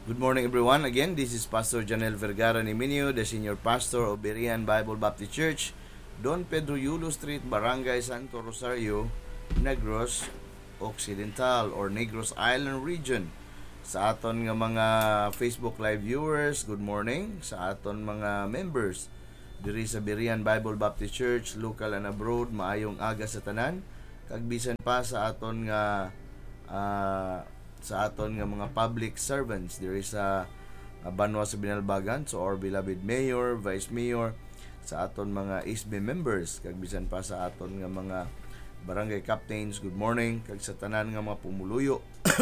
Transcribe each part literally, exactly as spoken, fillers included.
Good morning everyone. Again, this is Pastor Janel Vergara Niminio, the Senior Pastor of Berean Bible Baptist Church, Don Pedro Yulo Street, Barangay Santo Rosario, Negros Occidental or Negros Island Region. Sa aton nga mga Facebook Live viewers, good morning. Sa aton mga members diri sa Berean Bible Baptist Church, local and abroad, maayong aga sa tanan. Kag bisan pa sa aton nga uh, sa aton nga mga public servants diri sa uh, Banwa sa Binalbagan, so our beloved Mayor, Vice Mayor, sa aton mga S B members, kag bisan pa sa aton nga mga barangay captains, good morning, kag sa tanan nga mga pumuluyo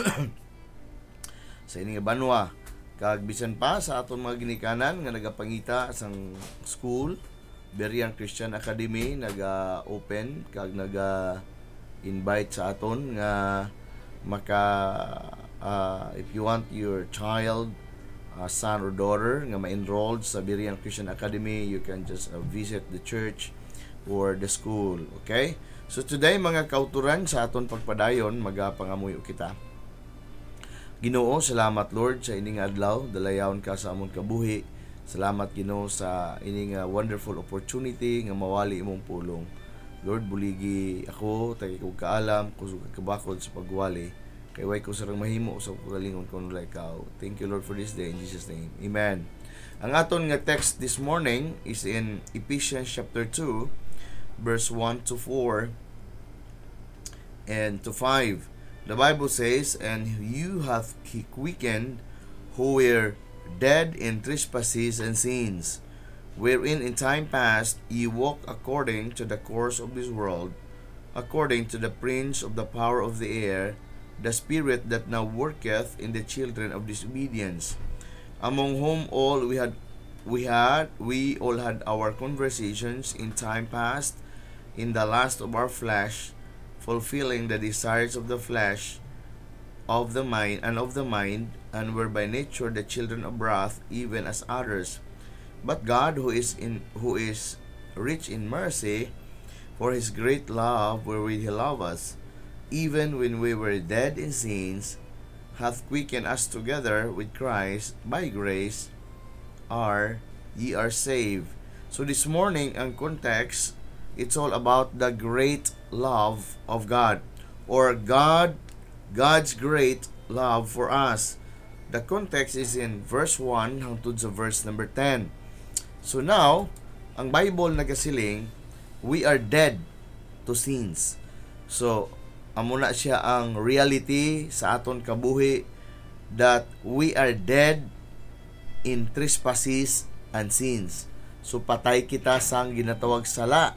sa ini nga Banwa, kag bisan pa sa aton mga ginikanan nga nagapangita sang school, Berean Christian Academy, naga-open kag naga-invite sa aton nga maka uh, if you want your child, uh, son or daughter nga ma-enrolled sa Berean Christian Academy, you can just uh, visit the church or the school. Okay, so today mga kauturan sa aton pagpadayon, magapangamuyo kita. Ginoo, salamat Lord sa ining adlaw, dalayawon ka sa amon kabuhi. Salamat Ginoo sa ining uh, wonderful opportunity nga mawali imong pulong. Lord, buligi ako, tagay ko kaalam, kusog kabakod sa pagwali. Kay way ko sarang mahimo sa pagalingon ko nula ikaw. Thank you Lord for this day, in Jesus' name. Amen. Ang aton nga text this morning is in Ephesians chapter two, verse one to four and to five. The Bible says, "And you hath quickened who were dead in trespasses and sins, wherein in time past ye walked according to the course of this world, according to the prince of the power of the air, the spirit that now worketh in the children of disobedience, among whom all we had we had we all had our conversations in time past, in the lust of our flesh, fulfilling the desires of the flesh, of the mind and of the mind, and were by nature the children of wrath, even as others. But God, who is in who is rich in mercy, for his great love wherewith he loved us, even when we were dead in sins, hath quickened us together with Christ. By grace are ye are saved." So this morning, ang context, it's all about the great love of God, or God, God's great love for us. The context is in verse one hangtod sa verse number ten. So now, ang Bible nagasiling, we are dead to sins. So, amo na siya ang reality sa aton kabuhi, that we are dead in trespasses and sins. So, patay kita sang ginatawag sala.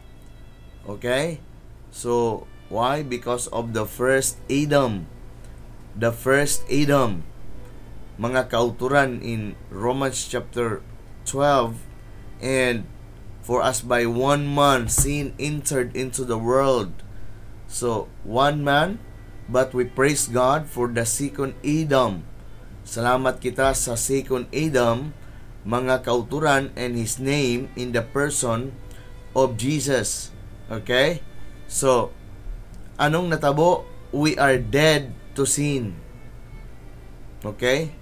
Okay? So, why? Because of the first Adam. The first Adam. Mga kauturan in Romans chapter twelve, "And for us by one man sin entered into the world." So, one man, but we praise God for the second Adam. Salamat kita sa second Adam, mga kauturan, and his name in the person of Jesus. Okay? So, anong natabo? We are dead to sin. Okay?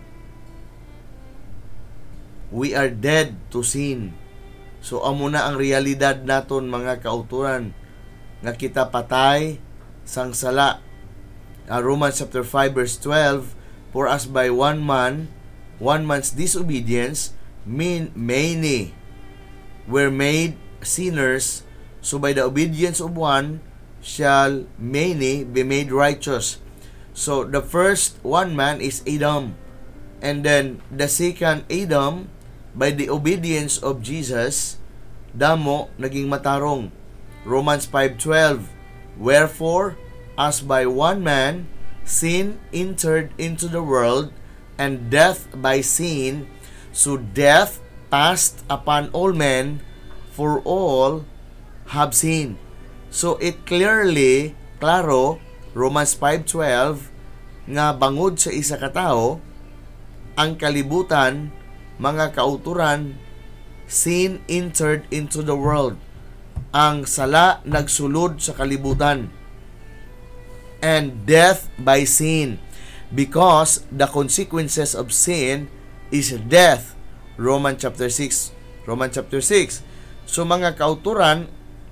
We are dead to sin. So, amo na ang realidad naton mga kauturan, nga kita patay sang sala. Uh, Romans chapter five verse twelve, "For as by one man, one man's disobedience, mean many were made sinners, so by the obedience of one shall many be made righteous." So, the first one man is Adam. And then, the second Adam, by the obedience of Jesus, damo naging matarong. Romans five twelve, "Wherefore, as by one man sin entered into the world, and death by sin, so death passed upon all men, for all have sinned." So it clearly, klaro, Romans five twelve, nga bangod sa isa ka tawo, ang kalibutan, mga kauturan, sin entered into the world. Ang sala nagsulod sa kalibutan. And death by sin. because the consequences of sin is death. Romans chapter six. Romans chapter six. So mga kauturan,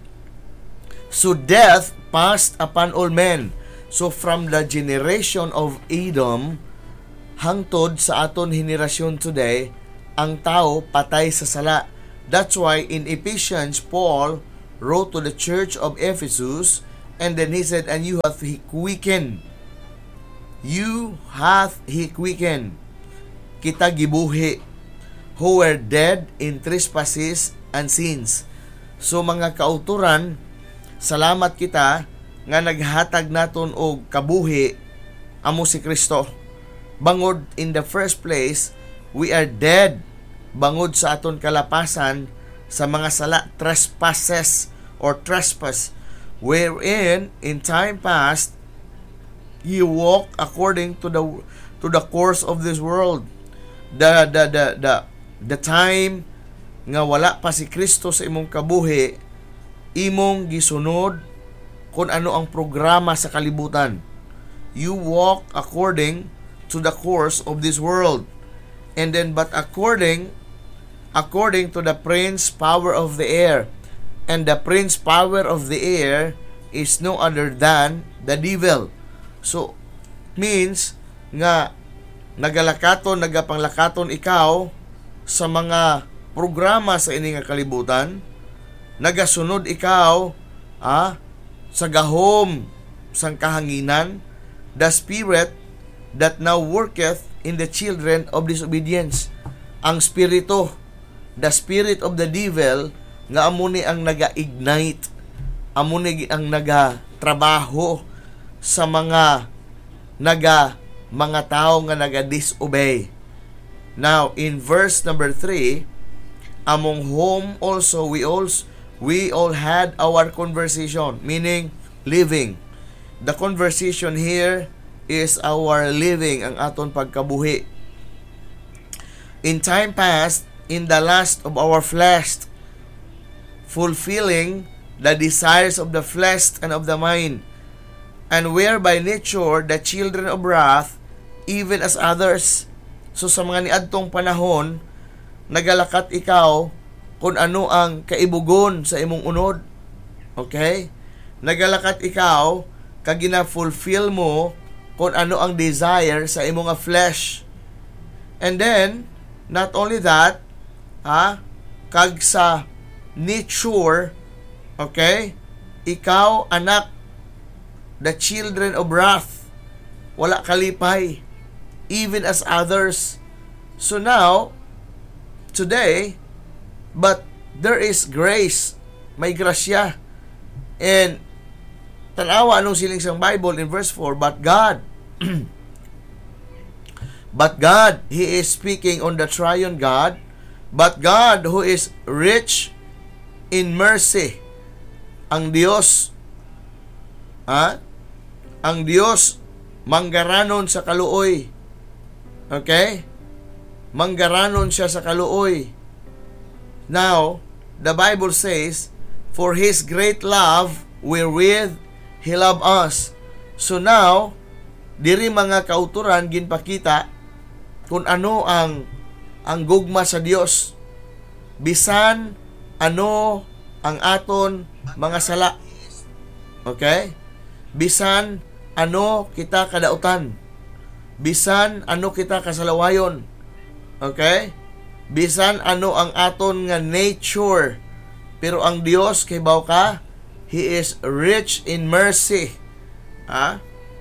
so death passed upon all men. So from the generation of Adam hangtod sa aton henerasyon today, ang tao patay sa sala. That's why in Ephesians, Paul wrote to the church of Ephesus, and then he said, and you hath he quickened. You hath he quickened. Kita gibuhi, who were dead in trespasses and sins. So mga kauturan, salamat kita nga naghatag naton og kabuhi amo si Kristo. Bangod in the first place, we are dead bangod sa aton kalapasan sa mga sala, trespasses or trespass, wherein in time past you walk according to the to the course of this world. The the the the the time nga wala pa si Kristo sa imong kabuhi, imong gisunod kung ano ang programa sa kalibutan. You walk according to the course of this world. And then, but according, according to the prince power of the air. And the prince power of the air is no other than the devil. So, means nga nagalakaton, nagapanglakaton ikaw sa mga programa sa ining kalibutan, nagasunod ikaw ah, sa gahom sang kahanginan, the spirit that now worketh in the children of disobedience. Ang spirito, the spirit of the devil, nga amo ni ang naga-ignite, amo ni ang naga-trabaho sa mga naga mga tao nga naga-disobey. Now, in verse number three, among whom also we also we all had our conversation, meaning living. The conversation here is our living, ang aton pagkabuhi. In time past, in the lust of our flesh, fulfilling the desires of the flesh and of the mind, and were by nature the children of wrath, even as others. So sa mga niadtong panahon, nagalakat ikaw kung ano ang kaibugon sa imong unod. Okay? Nagalakat ikaw kag gina-fulfill mo kung ano ang desire sa imong flesh. And then, not only that, ha, kag sa nature, okay, ikaw anak, the children of wrath, wala kalipay, even as others. So now, today, but there is grace, may grasya. And tanawa anong siling sang Bible in verse four, but God but God, He is speaking on the triune God, but God who is rich in mercy, ang Diyos, ha? Ang Diyos manggaranon sa kaluoy. Okay? Manggaranon siya sa kaluoy. Now, the Bible says, for His great love wherewith He loved us. So now, diri mga kauturan ginpakita kung ano ang ang gugma sa Dios. Bisan ano ang aton mga sala. Okay? Bisan ano kita kadautan. Bisan ano kita kasalawayon. Okay? Bisan ano ang aton nga nature, pero ang Dios kay baw ka, He is rich in mercy. Ha?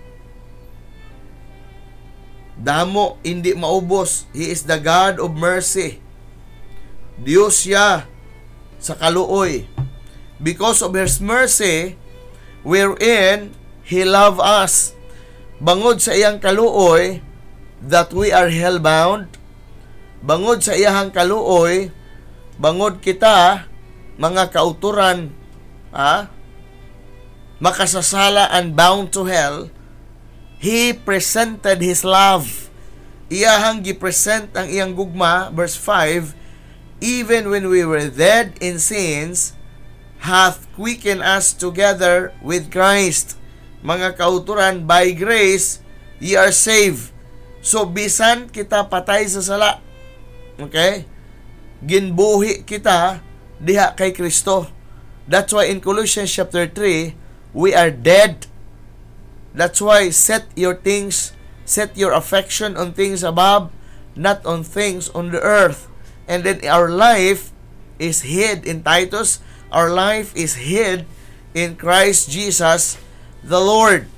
Damo hindi maubos. He is the God of mercy. Dios siya sa kaluoy. Because of His mercy, wherein He love us. Bangod sa iyang kaluoy, that we are hellbound. Bangod sa iyahang kaluoy, bangod kita, mga kauturan, ah, makasasala and bound to hell, He presented His love. Iyahang gipresent ang iyang gugma, verse five, even when we were dead in sins, hath quickened us together with Christ. Mga kauturan, by grace, Ye are saved. So, bisan kita patay sa sala, okay, ginbuhi kita diha kay Kristo. That's why in Colossians chapter three, we are dead. That's why set your things, set your affection on things above, not on things on the earth. And then our life is hid in Titus. Our life is hid in Christ Jesus the Lord.